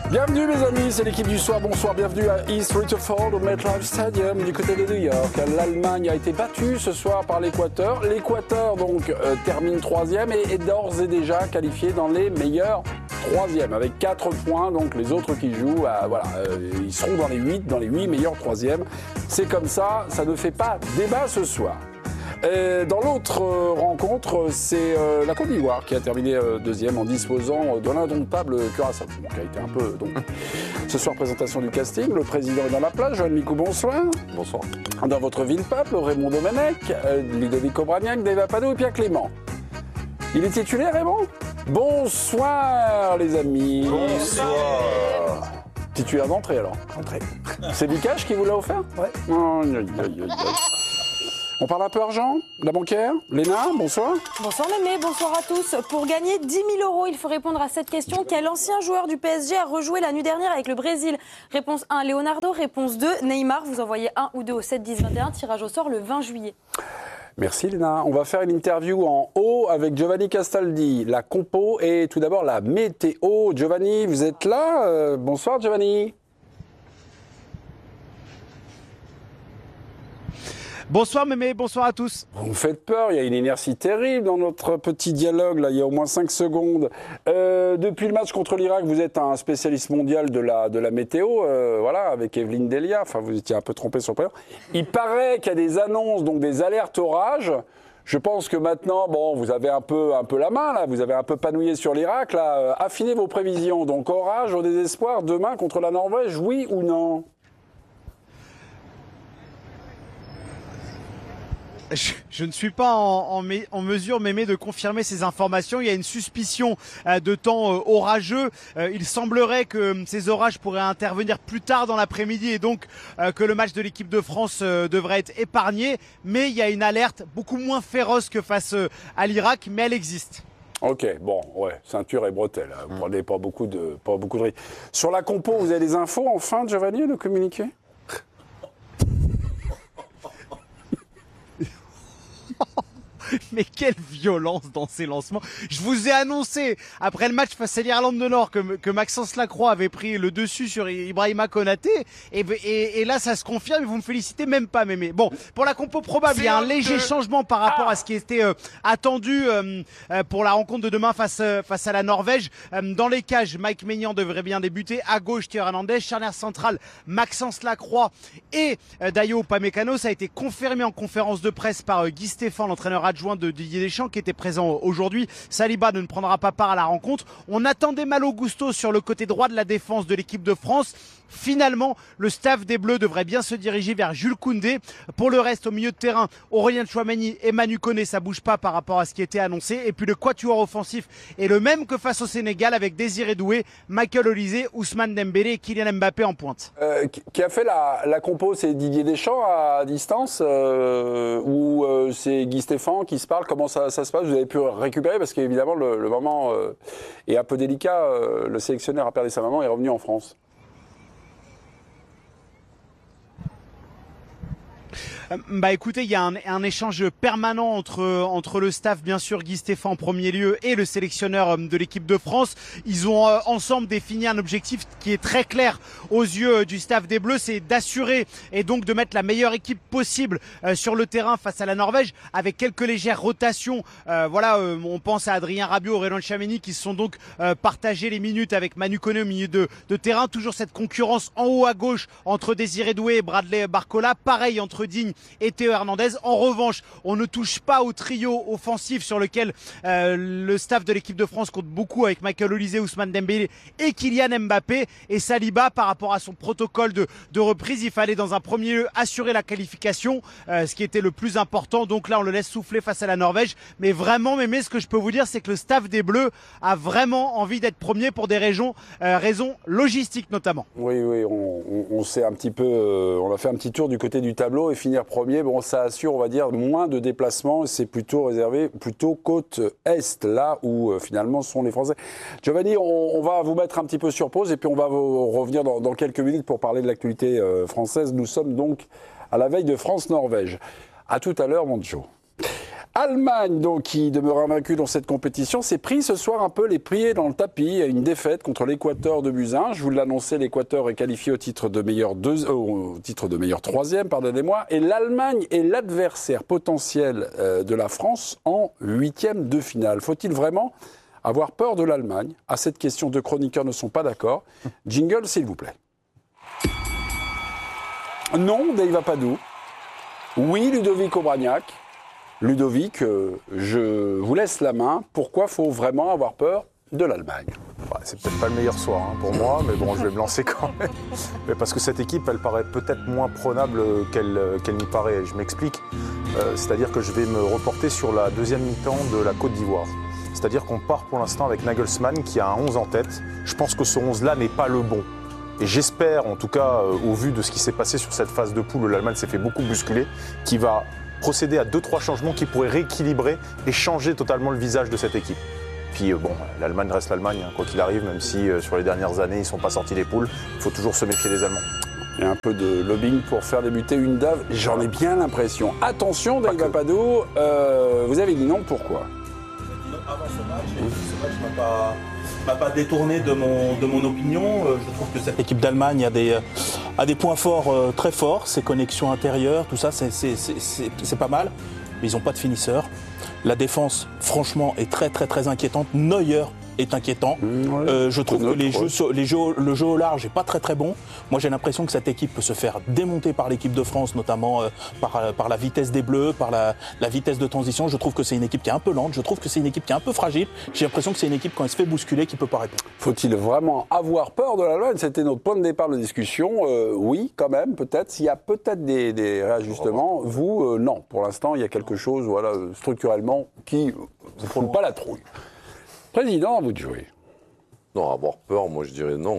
Bienvenue mes amis, c'est l'équipe du soir, bonsoir, bienvenue à East Rutherford au MetLife Stadium du côté de New York. L'Allemagne a été battue ce soir par l'Équateur. L'Équateur donc termine troisième et est d'ores et déjà qualifié dans les meilleurs troisièmes avec 4 points. Donc les autres qui jouent, ils seront dans les 8 meilleurs troisièmes. C'est comme ça ne fait pas débat ce soir. Dans l'autre rencontre, c'est la Côte d'Ivoire qui a terminé deuxième en disposant de l'indomptable Curaçao, qui a été un peu... Donc, ce soir, présentation du casting. Le président est dans la place. Joël Micou, bonsoir. Bonsoir. Dans votre ville-peuple, Raymond Domenech, Ludovic Obraniak, Dave Apado et Pierre Clément. Il est titulaire, Raymond ? Bonsoir, les amis. Bonsoir. Titulaire d'entrée, alors. Entrée. C'est Bicage qui vous l'a offert ? Ouais. On parle un peu argent, la banquière, Léna, bonsoir. Bonsoir Mémé, bonsoir à tous. Pour gagner 10 000 €, il faut répondre à cette question. Quel ancien joueur du PSG a rejoué la nuit dernière avec le Brésil ? Réponse 1, Leonardo. Réponse 2, Neymar. Vous envoyez 1 ou 2 au 7 10 21. Tirage au sort le 20 juillet. Merci Léna. On va faire une interview en haut avec Giovanni Castaldi, la compo et tout d'abord la météo. Giovanni, vous êtes là ? Bonsoir Giovanni. Bonsoir Mémé, bonsoir à tous. Vous me faites peur, il y a une inertie terrible dans notre petit dialogue, là, il y a au moins 5 secondes. Depuis le match contre l'Irak, vous êtes un spécialiste mondial de la météo, avec Evelyne Delia, enfin vous étiez un peu trompé sur le prénom. Il paraît qu'il y a des annonces, donc des alertes orages. Je pense que maintenant, vous avez un peu la main, là, vous avez un peu panouillé sur l'Irak, là. Affinez vos prévisions, donc orage au désespoir, demain contre la Norvège, oui ou non ? Je ne suis pas en mesure, Mémé, de confirmer ces informations. Il y a une suspicion de temps orageux. Il semblerait que ces orages pourraient intervenir plus tard dans l'après-midi et donc que le match de l'équipe de France devrait être épargné. Mais il y a une alerte beaucoup moins féroce que face à l'Irak, mais elle existe. Ok, ceinture et bretelles. Vous prenez pas beaucoup de risques. Sur la compo, vous avez des infos enfin, Giovanni, à nous communiquer ? Mais quelle violence dans ces lancements. Je vous ai annoncé, après le match face à l'Irlande du Nord, que Maxence Lacroix avait pris le dessus sur Ibrahima Konaté. Et là, ça se confirme et vous me félicitez même pas, Mémé. Bon, pour la compo probable, il y a un léger changement par rapport à ce qui était attendu pour la rencontre de demain face à la Norvège. Dans les cages, Mike Maignan devrait bien débuter. À gauche, Théo Hernandez. Charnière centrale, Maxence Lacroix et Dayo Upamecano. Ça a été confirmé en conférence de presse par Guy Stéphane, l'entraîneur adjoint de Didier Deschamps, qui était présent aujourd'hui. Saliba ne prendra pas part à la rencontre. On attendait Malo Gusto sur le côté droit de la défense de l'équipe de France. Finalement, le staff des Bleus devrait bien se diriger vers Jules Koundé. Pour le reste, au milieu de terrain, Aurélien Tchouameni et Manu Koné, ça bouge pas par rapport à ce qui était annoncé. Et puis le quatuor offensif est le même que face au Sénégal, avec Désiré Doué, Michael Olise, Ousmane Dembélé et Kylian Mbappé en pointe. Qui a fait la compo, c'est Didier Deschamps à distance ou c'est Guy Stéphane qui se parle? Comment ça se passe? Vous avez pu récupérer parce qu'évidemment le moment est un peu délicat. Le sélectionneur a perdu sa maman et est revenu en France. Écoutez, il y a un échange permanent entre le staff, bien sûr, Guy Stéphane en premier lieu, et le sélectionneur de l'équipe de France. Ils ont ensemble défini un objectif qui est très clair aux yeux du staff des Bleus, c'est d'assurer et donc de mettre la meilleure équipe possible sur le terrain face à la Norvège, avec quelques légères rotations. On pense à Adrien Rabiot, Aurélien Tchouameni, qui se sont donc partagés les minutes avec Manu Koné au milieu de terrain. Toujours cette concurrence en haut à gauche entre Désiré Doué et Bradley Barcola. Pareil entre Digne et Théo Hernandez. En revanche, on ne touche pas au trio offensif sur lequel le staff de l'équipe de France compte beaucoup, avec Michael Olise, Ousmane Dembélé et Kylian Mbappé. Et Saliba, par rapport à son protocole de reprise, il fallait dans un premier lieu assurer la qualification, ce qui était le plus important. Donc là, on le laisse souffler face à la Norvège. Mais vraiment, Mémé, ce que je peux vous dire, c'est que le staff des Bleus a vraiment envie d'être premier pour des raisons logistiques notamment. Oui, on s'est un petit peu, on a fait un petit tour du côté du tableau et finir premier. Bon, ça assure, on va dire, moins de déplacements. C'est plutôt réservé, côte est, là où finalement sont les Français. Giovanni, on va vous mettre un petit peu sur pause et puis on va vous revenir dans quelques minutes pour parler de l'actualité française. Nous sommes donc à la veille de France-Norvège. À tout à l'heure, mon Joe. Allemagne, donc, qui demeure invaincue dans cette compétition, s'est pris ce soir un peu les pieds dans le tapis à une défaite contre l'Équateur de buts 1. Je vous l'annonçais, l'Équateur est qualifié au titre de meilleur troisième, pardonnez-moi, et l'Allemagne est l'adversaire potentiel de la France en 8e de finale. Faut-il vraiment avoir peur de l'Allemagne? À cette question, deux chroniqueurs ne sont pas d'accord. Jingle, s'il vous plaît. Non, Dave Apadou. Oui, Ludovic Obraniak. Ludovic, je vous laisse la main. Pourquoi faut vraiment avoir peur de l'Allemagne? C'est peut-être pas le meilleur soir pour moi, mais bon, je vais me lancer quand même. Mais parce que cette équipe, elle paraît peut-être moins prenable qu'elle n'y paraît. Je m'explique. C'est-à-dire que je vais me reporter sur la deuxième mi-temps de la Côte d'Ivoire. C'est-à-dire qu'on part pour l'instant avec Nagelsmann qui a un 11 en tête. Je pense que ce 11-là n'est pas le bon. Et j'espère, en tout cas, au vu de ce qui s'est passé sur cette phase de poule où l'Allemagne s'est fait beaucoup bousculer, qu'il va procéder à 2-3 changements qui pourraient rééquilibrer et changer totalement le visage de cette équipe. Puis bon, l'Allemagne reste l'Allemagne, quoi qu'il arrive, même si sur les dernières années, ils ne sont pas sortis des poules. Il faut toujours se méfier des Allemands. Il y a un peu de lobbying pour faire débuter une DAV, j'en ai bien l'impression. Attention, Dave Apadou, vous avez dit non, pourquoi? Avant ce match, et ce match m'a pas détourné de mon opinion. Je trouve que cette équipe d'Allemagne a des points forts, très forts, ses connexions intérieures, tout ça, c'est pas mal. Mais ils n'ont pas de finisseur. La défense, franchement, est très très très inquiétante. Neuer est inquiétant. Je trouve que le jeu au large n'est pas très très bon. Moi j'ai l'impression que cette équipe peut se faire démonter par l'équipe de France, notamment par la vitesse des Bleus, par la vitesse de transition. Je trouve que c'est une équipe qui est un peu lente, je trouve que c'est une équipe qui est un peu fragile. J'ai l'impression que c'est une équipe quand elle se fait bousculer qui ne peut pas répondre. Faut-il vraiment avoir peur de l'Allemagne? C'était notre point de départ de discussion. Oui, quand même, peut-être. S'il y a peut-être des réajustements, vous, non. Pour l'instant, il y a quelque chose structurellement qui ne prend pas la trouille. Président, à vous de jouer. Non, avoir peur, moi je dirais non.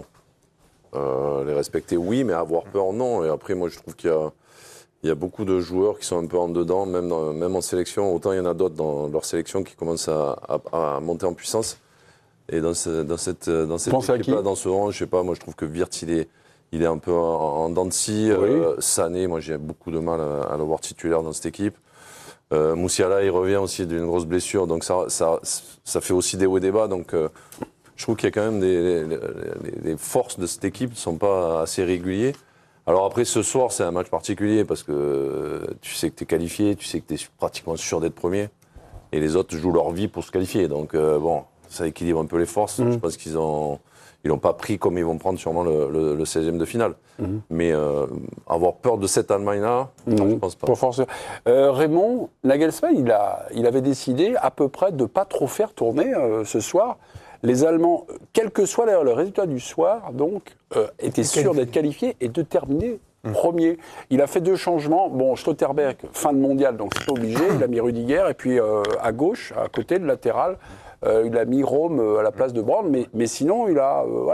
Les respecter, oui, mais avoir peur, non. Et après, moi je trouve qu'il y a beaucoup de joueurs qui sont un peu en dedans, même en sélection. Autant il y en a d'autres dans leur sélection qui commencent à monter en puissance. Et dans cette équipe-là, dans ce rang, je sais pas, moi je trouve que Wirtz, il est un peu en dents de scie. Sané, moi j'ai beaucoup de mal à le voir titulaire dans cette équipe. Moussiala, il revient aussi d'une grosse blessure, donc ça fait aussi des hauts et des bas. Donc je trouve qu'il y a quand même les forces de cette équipe ne sont pas assez réguliers. Alors après, ce soir, c'est un match particulier parce que tu sais que tu es qualifié, tu sais que tu es pratiquement sûr d'être premier, et les autres jouent leur vie pour se qualifier. Donc bon, ça équilibre un peu les forces. Je pense qu'ils n'ont pas pris comme ils vont prendre sûrement le 16e de finale. Mais avoir peur de cette Allemagne-là, non, je pense pas. Pour forcer. Raymond, Nagelsmann, il avait décidé à peu près de ne pas trop faire tourner ce soir. Les Allemands, quel que soit le résultat du soir, donc, étaient sûrs d'être qualifiés et de terminer premier. Il a fait 2 changements. Bon, Schlotterberg, fin de mondial, donc c'est obligé. Il a mis Rudiger et puis à gauche, à côté, le latéral, il a mis Rome à la place de Brand. Mais sinon, il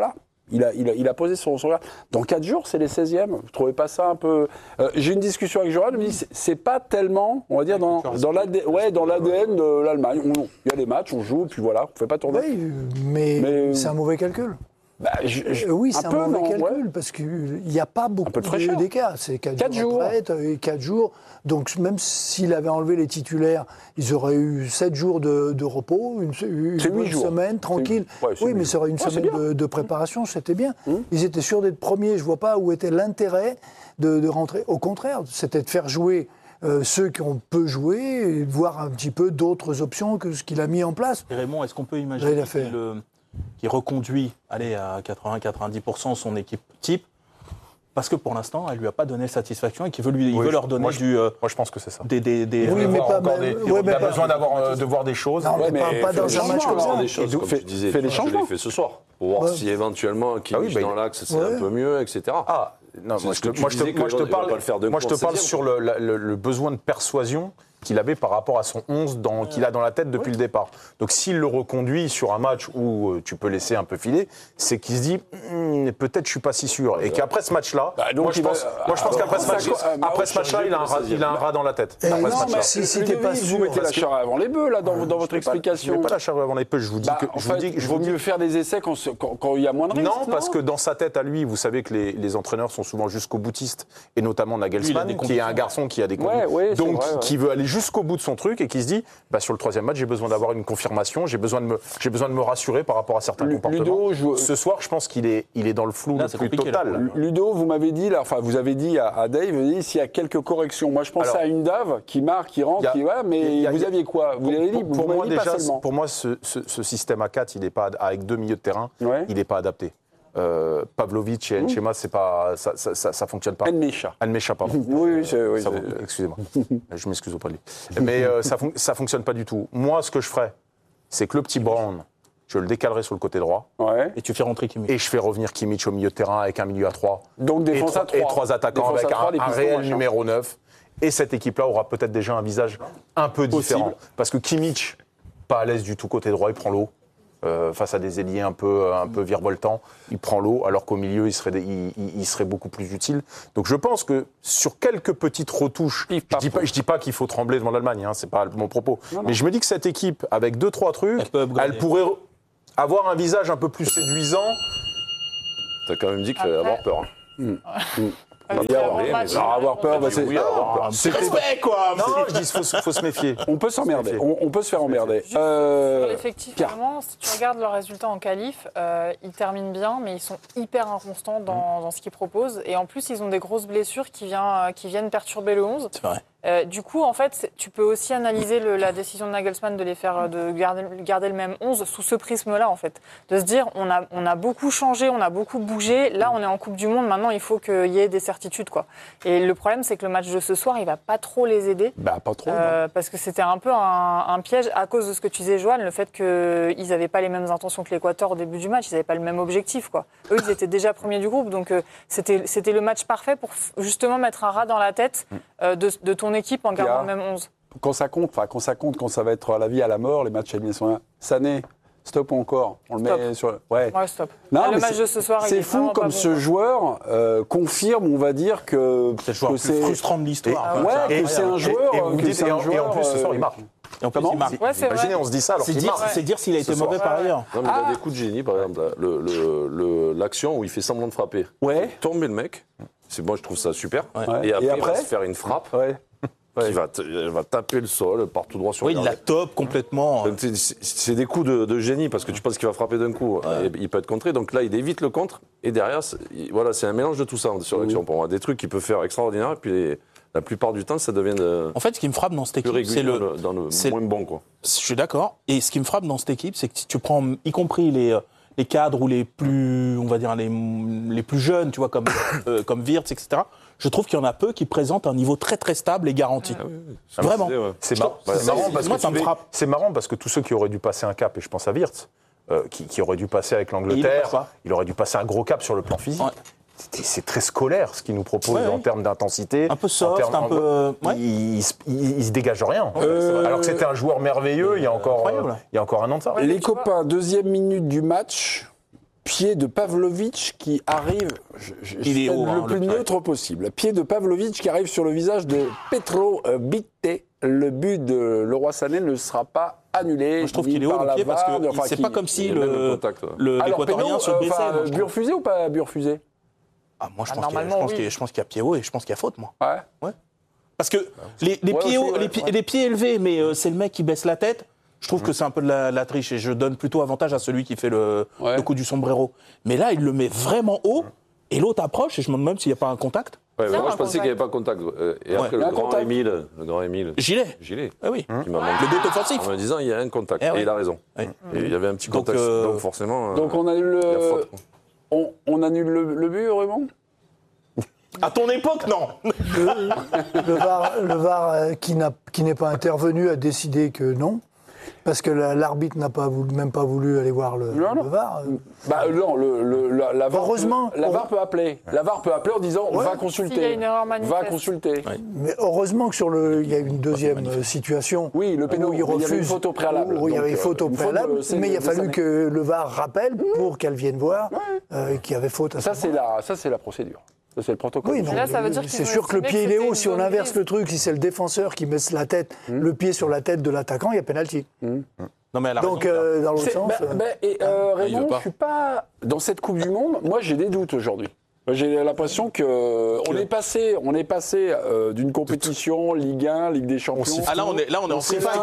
a posé son regard. Dans 4 jours, c'est les 16e. Vous ne trouvez pas ça un peu... J'ai une discussion avec Johan, il me dit c'est pas tellement, on va dire, dans l'ADN de l'Allemagne. Il y a des matchs, on joue, puis voilà, on ne fait pas tourner. Oui, mais c'est un mauvais calcul. Oui, c'est un mauvais calcul, parce qu'il n'y a pas beaucoup d'écart. C'est 4 jours de retraite et 4 jours. Donc même s'il avait enlevé les titulaires, ils auraient eu 7 jours de repos, une semaine tranquille. Oui, mais ça aurait une semaine de préparation, c'était bien. Ils étaient sûrs d'être premiers. Je ne vois pas où était l'intérêt de rentrer. Au contraire, c'était de faire jouer ceux qu'on peut jouer et de voir un petit peu d'autres options que ce qu'il a mis en place. Et Raymond, est-ce qu'on peut imaginer qu'il reconduit à 80-90% son équipe type, parce que pour l'instant, elle ne lui a pas donné satisfaction et qu'il veut leur donner moi, je pense que c'est ça. Oui, mais pas... Il a besoin de voir des choses. Non, mais pas dans un match comme ça. Des choses, comme tu disais, les changements. je l'ai fait ce soir, pour voir si éventuellement, qui dans l'axe, c'est un peu mieux, etc. Non, moi je te parle sur le besoin de persuasion qu'il avait par rapport à son 11 qu'il a dans la tête depuis le départ. Donc s'il le reconduit sur un match où tu peux laisser un peu filer, c'est qu'il se dit peut-être je suis pas si sûr. Et qu'après ce match-là, moi je pense qu'après ce match-là, il a un rat dans la tête. Non, mais si t'es pas sûr, vous mettez la charrue avant les bœufs là dans votre explication. Je mets pas la charrue avant les bœufs. Je vous dis que il vaut mieux faire des essais quand il y a moins de risques. Non, parce que dans sa tête à lui, vous savez que les entraîneurs sont souvent jusqu'au boutiste, et notamment Nagelsmann, qui est un garçon qui a des convictions, donc qui veut aller jusqu'au bout de son truc et qui se dit, sur le 3e match, j'ai besoin d'avoir une confirmation, j'ai besoin de me rassurer par rapport à certains comportements. Ludo, ce soir, je pense qu'il est dans le flou le plus total. Ludo, vous m'avez dit, vous avez dit à Dave, s'il y a quelques corrections. Moi, je pensais à une Dave qui marque, qui rentre, mais vous aviez quoi? Vous l'avez dit, pour moi, déjà, pour moi, ce système à 4, il est pas, avec 2 milieux de terrain, il n'est pas adapté. Pavlovic et Enchema, ça fonctionne pas. Enmecha, pardon. Oui, excusez-moi. Je m'excuse auprès de lui. Mais ça fonctionne pas du tout. Moi, ce que je ferais, c'est que le petit Brown, je le décalerai sur le côté droit. Et tu fais rentrer Kimmich. Et je fais revenir Kimmich au milieu de terrain avec un milieu à 3. Donc défense à 3. Et 3 attaquants avec un réel numéro 9. Et cette équipe-là aura peut-être déjà un visage un peu différent. Parce que Kimmich, pas à l'aise du tout côté droit, il prend l'eau. Face à des ailiers un peu virevoltants, il prend l'eau, alors qu'au milieu, il serait beaucoup plus utile. Donc je pense que sur quelques petites retouches, je dis pas qu'il faut trembler devant l'Allemagne, c'est pas mon propos, mais je me dis que cette équipe, avec 2-3 trucs, elle pourrait avoir un visage un peu plus séduisant. T'as quand même dit qu'il fallait avoir peur. Avoir peur, c'est respect, quoi. Non, je dis faut se méfier. On peut s'emmerder. On peut se faire emmerder. Effectivement, si tu regardes leurs résultats en qualif, ils terminent bien, mais ils sont hyper inconstants dans ce qu'ils proposent. Et en plus, ils ont des grosses blessures qui viennent perturber le 11. C'est vrai. Du coup, en fait, tu peux aussi analyser la décision de Nagelsmann de garder le même 11 sous ce prisme-là, en fait. De se dire, on a beaucoup changé, on a beaucoup bougé. Là, on est en Coupe du Monde. Maintenant, il faut qu'il y ait des certitudes, quoi. Et le problème, c'est que le match de ce soir, il va pas trop les aider. Pas trop. Parce que c'était un peu un piège à cause de ce que tu disais, Johan, le fait qu'ils n'avaient pas les mêmes intentions que l'Équateur au début du match. Ils n'avaient pas le même objectif, quoi. Eux, ils étaient déjà premiers du groupe. Donc, c'était le match parfait pour justement mettre un rat dans la tête de ton équipe en gardant le même 11. Quand ça compte, quand ça va être à la vie, à la mort, les matchs éliminatoires. Sané, stop ou encore? On le met sur. Ouais, stop. Non, le match de ce soir, c'est fou comme ce joueur confirme, on va dire que c'est le joueur le plus frustrant de l'histoire. Que c'est un joueur. Et en plus, ce soir, il marque. Et en plus, il marque. Imaginez, on se dit ça alors qu'il marque. C'est dire s'il a été mauvais par ailleurs. Non, mais il a des coups de génie, par exemple. L'action où il fait semblant de frapper. Ouais. Tomber le mec. Moi, je trouve ça super. Et après, il va se faire une frappe. Qui va taper le sol, part tout droit sur il la top complètement. C'est des coups de génie, parce que tu penses qu'il va frapper d'un coup, et il peut être contré. Donc là, il évite le contre, et derrière, c'est un mélange de tout ça sur l'action pour moi. Des trucs qu'il peut faire extraordinaires, et puis la plupart du temps, ça devient En fait, ce qui me frappe dans cette équipe, c'est dans le moins bon, quoi. Je suis d'accord. Et ce qui me frappe dans cette équipe, c'est que si tu prends, y compris les cadres ou les plus, on va dire, les plus jeunes, tu vois, comme Wirtz, etc., je trouve qu'il y en a peu qui présentent un niveau très très stable et garanti. Vraiment. C'est marrant parce que tous ceux qui auraient dû passer un cap, et je pense à Wirtz, qui aurait dû passer avec l'Angleterre, il aurait dû passer un gros cap sur le plan physique. C'est très scolaire ce qu'il nous propose en termes d'intensité. Un peu soft, un peu. Il se dégage rien. Alors que c'était un joueur merveilleux il y a encore un an de ça. Les copains, deuxième minute du match. Pied de Pavlovic qui arrive, il est haut, le plus neutre possible. Pied de Pavlovic qui arrive sur le visage de Petro Bitte. Le but de Leroy Sané ne sera pas annulé. Moi, je trouve qu'il est haut le pied parce que c'est pas comme si l'Équatorien se baissait. But refusé ou pas but refusé? Moi, je pense qu'il y a pied haut et je pense qu'il y a faute, moi. Ouais. Parce que les pieds élevés, mais c'est le mec qui baisse la tête. Je trouve que c'est un peu de la triche et je donne plutôt avantage à celui qui fait le coup du sombrero. Mais là, il le met vraiment haut et l'autre approche et je me demande même s'il n'y a pas un contact. Moi, je pensais qu'il n'y avait pas de contact. Et après, le grand Émile. Gilet. Ah oui. Le but offensif. En me disant, il y a un contact. Et il a raison. Et il y avait un petit contact. Donc forcément. Donc on annule on annule le but, vraiment? À ton époque, non. Le VAR qui n'est pas intervenu a décidé que non. Parce que l'arbitre n'a même pas voulu aller voir le VAR. La VAR heureusement, la VAR peut appeler. La VAR peut appeler en disant va consulter. S'il y a une erreur manifeste. Va consulter. Mais heureusement que il y a une deuxième situation. Oui, le péno, où il refuse. Il y avait une faute au préalable. Où il y avait faute au préalable, mais il a fallu que le VAR rappelle pour qu'elle vienne voir qu'il y avait faute à ça. Ça, c'est la procédure. C'est le protocole. Oui, là, ça veut dire c'est sûr que le pied il est haut. Si on inverse le truc, si c'est le défenseur qui met le pied sur la tête de l'attaquant, il y a pénalty. Non, mais donc, dans l'autre sens. Raymond, je suis pas dans cette Coupe du Monde. Moi, j'ai des doutes aujourd'hui. J'ai l'impression qu'on est passé d'une compétition Ligue 1, Ligue des Champions. Ah là on est en free fight.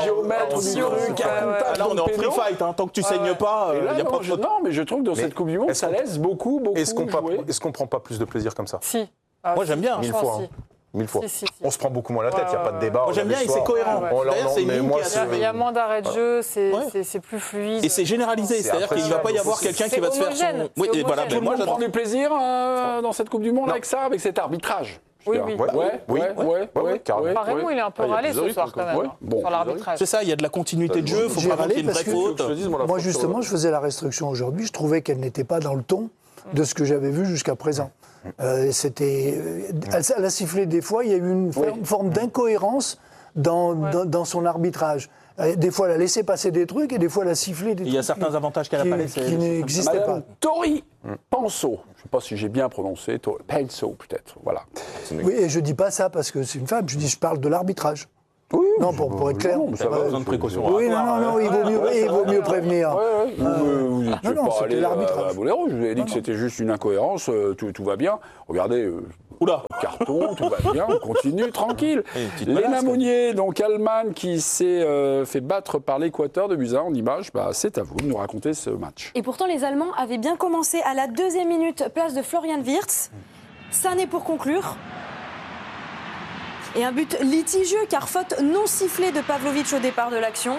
Là on est en free fight. Tant que tu saignes pas, il n'y a pas de faute. Non, mais je trouve que dans cette Coupe du Monde, ça laisse beaucoup jouer. Est-ce qu'on prend pas plus de plaisir comme ça? Si. Moi j'aime bien. 1000 fois. 1000 fois. Si. On se prend beaucoup moins la tête, il n'y a pas de débat. Moi j'aime bien et c'est cohérent. Il y a moins d'arrêts de jeu, c'est plus fluide. Et c'est généralisé, c'est-à-dire qu'il ne va pas y avoir quelqu'un qui va se faire son... Oui, voilà, tout le monde prend du plaisir dans cette Coupe du Monde avec ça, avec cet arbitrage. Oui. Carrément. Il est un peu râlé ce soir quand même, sur l'arbitrage. C'est ça, il y a de la continuité de jeu, il faut pas râler une vraie faute. Moi justement, je faisais la restriction aujourd'hui, je trouvais qu'elle n'était pas dans le ton de ce que j'avais vu jusqu'à présent. Elle a sifflé des fois, il y a eu une forme d'incohérence dans son arbitrage. Des fois, elle a laissé passer des trucs et des fois, elle a sifflé des trucs. Il y a certains avantages qu'elle a pas laissés. Qui n'existaient pas. Tori Penso, je ne sais pas si j'ai bien prononcé, Penso peut-être, voilà. Oui, et je ne dis pas ça parce que c'est une femme, je parle de l'arbitrage. Oui, non, pour être clair. Ça va, besoin de précaution. Oui, non, il vaut mieux prévenir. Vous n'êtes pas allé à Boléro, je vous ai dit que c'était juste une incohérence, tout va bien. Regardez, carton, tout va bien, on continue, tranquille. Léna Monnier, donc Allemagne, qui s'est fait battre par l'Équateur de Buza en image, c'est à vous de nous raconter ce match. Et pourtant, les Allemands avaient bien commencé à la 2e minute, place de Florian Wirtz. Sané pour conclure. Et un but litigieux car faute non sifflée de Pavlovic au départ de l'action.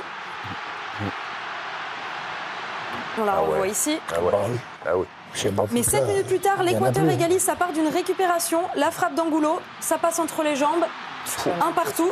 On la revoit ici. Mais 7 minutes plus tard, l'Équateur égalise sa part d'une récupération. La frappe d'Angulo, ça passe entre les jambes. Un partout.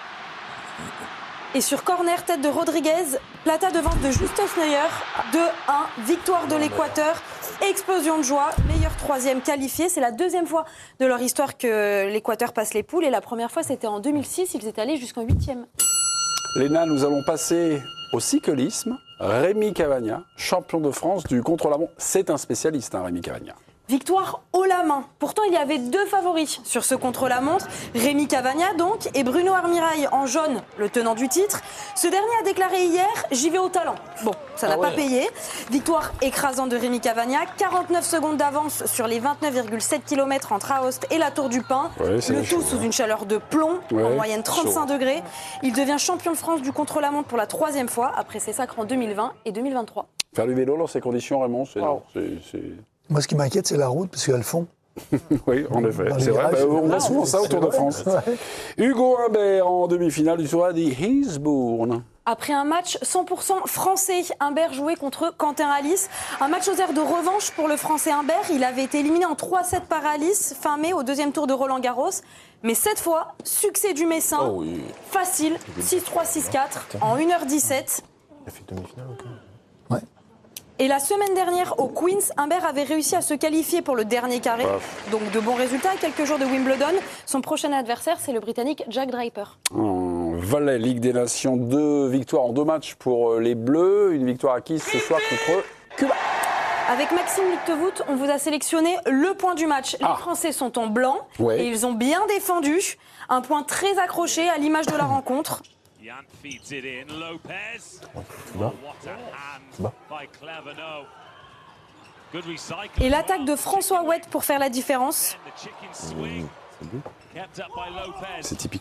Et sur corner, tête de Rodriguez, Plata devance de Justus Neuer. 2-1, victoire de l'Équateur. Explosion de joie, meilleur 3e qualifié. C'est la 2e fois de leur histoire que l'Équateur passe les poules. Et la première fois, c'était en 2006. Ils étaient allés jusqu'en 8e. Léna, nous allons passer au cyclisme. Rémi Cavagna, champion de France du contre-la-montre. C'est un spécialiste, Rémi Cavagna. Victoire haut la main. Pourtant, il y avait 2 favoris sur ce contre-la-montre. Rémi Cavagna, donc, et Bruno Armirail en jaune, le tenant du titre. Ce dernier a déclaré hier « J'y vais au talent ». Bon, ça n'a pas payé. Victoire écrasante de Rémi Cavagna. 49 secondes d'avance sur les 29,7 km entre Aoste et la Tour du Pin. Le tout sous une chaleur de plomb, en moyenne 35 degrés. Il devient champion de France du contre-la-montre pour la 3e fois, après ses sacres en 2020 et 2023. Faire du vélo dans ces conditions, Raymond, c'est... Moi, ce qui m'inquiète, c'est la route, parce qu'elles font. Oui, en effet. C'est vrai, on voit souvent ça au Tour de France. Hugo Humbert en demi-finale du tournoi d'Eastbourne. Après un match 100% français, Humbert jouait contre Quentin Alice. Un match aux airs de revanche pour le français Humbert. Il avait été éliminé en 3-7 par Alice, fin mai, au 2e tour de Roland-Garros. Mais cette fois, succès du Messin. Facile, 6-3, 6-4, en 1h17. Il a fait demi-finale ou quoi? Et la semaine dernière, au Queens, Humbert avait réussi à se qualifier pour le dernier carré. Donc de bons résultats, à quelques jours de Wimbledon. Son prochain adversaire, c'est le Britannique Jack Draper. Volley, Ligue des Nations, 2 victoires en 2 matchs pour les Bleus. Une victoire acquise ce soir contre Cuba. Avec Maxime Lictevoet, on vous a sélectionné le point du match. Les Français sont en blanc et ils ont bien défendu. Un point très accroché à l'image de la rencontre. Et l'attaque de François Ouette pour faire la différence. C'est typique.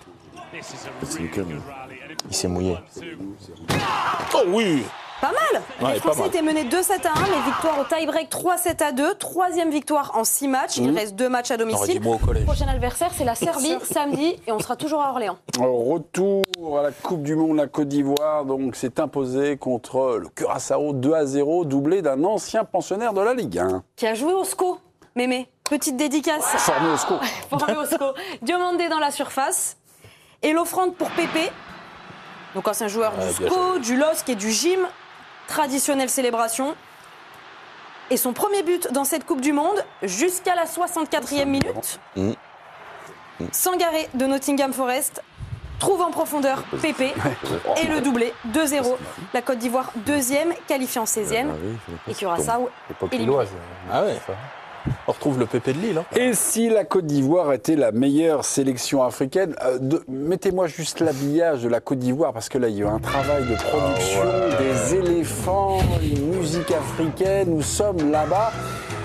Il s'est mouillé. Oh oui! Pas mal. Les Français étaient menés 2-7-1, mais victoire au tie-break 3-7-2. 3e victoire en 6 matchs. Il reste 2 matchs à domicile. Le prochain adversaire, c'est la Serbie, samedi, et on sera toujours à Orléans. Retour à la Coupe du Monde, la Côte d'Ivoire donc s'est imposée contre le Curaçao 2-0, doublé d'un ancien pensionnaire de la Ligue 1. Qui a joué au SCO, Mémé. Petite dédicace. Formé au SCO. Formé au SCO. Diomandé dans la surface. Et l'offrande pour Pépé. Donc ancien joueur du SCO, du LOSC et du gym. Traditionnelle célébration. Et son premier but dans cette Coupe du Monde, jusqu'à la 64e minute. Sangaré de Nottingham Forest trouve en profondeur Pépé et le doublé 2-0. La Côte d'Ivoire 2e, qualifiée en 16e. Et Curaçao éliminé. Ah ouais. On retrouve le Pépé de Lille. Et si la Côte d'Ivoire était la meilleure sélection africaine, mettez-moi juste l'habillage de la Côte d'Ivoire, parce que là, il y a eu un travail de production, des éléphants, une musique africaine, nous sommes là-bas.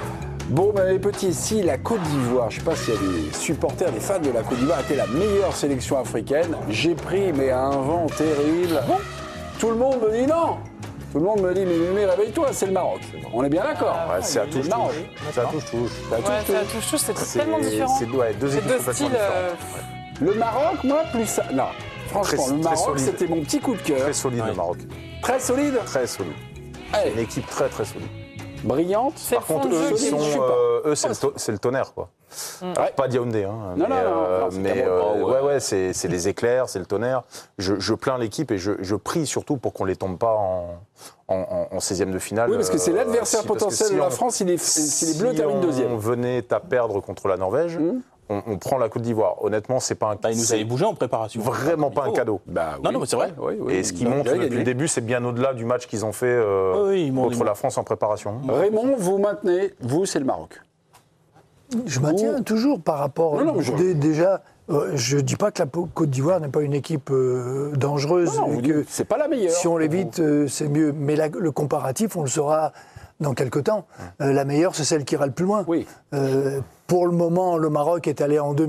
Bon, ben, les petits, si la Côte d'Ivoire, je ne sais pas s'il y a des supporters, des fans de la Côte d'Ivoire, était la meilleure sélection africaine, j'ai pris, mais à un vent terrible. Bon, tout le monde me dit non. Tout le monde me dit, mais réveille-toi, c'est le Maroc. On est bien d'accord. Ouais, c'est à touche-touche. C'est à touche-touche. C'est à touche-touche, c'est tellement différent. C'est deux équipes complètement différentes. Le Maroc, moi, plus ça. Non, franchement, le Maroc, c'était mon petit coup de cœur. Très solide, le Maroc. Très solide. Très solide. Allez. Une équipe très, très solide. Brillante. Par contre, eux, c'est le tonnerre, quoi. Ouais. Pas Diaoundé, hein. Non, Mais c'est les éclairs, c'est le tonnerre. Je plains l'équipe et je prie surtout pour qu'on les tombe pas en 16e de finale. Oui, parce que c'est l'adversaire potentiel de la France si les Bleus terminent deuxième. Si on venait à perdre contre la Norvège, on prend la Côte d'Ivoire. Honnêtement, c'est pas un. Il nous avait bougé en préparation. Vraiment pas un cadeau. Non, mais c'est vrai. Et ce qui montre depuis le début, c'est bien au-delà du match qu'ils ont fait contre la France en préparation. Raymond, vous maintenez, vous, c'est le Maroc. Je maintiens toujours par rapport. Déjà, je ne dis pas que la Côte d'Ivoire n'est pas une équipe dangereuse. C'est pas la meilleure. Si on l'évite, c'est mieux. Mais le comparatif, on le saura dans quelques temps. La meilleure, c'est celle qui ira le plus loin. Oui. Pour le moment, le Maroc est allé en demi.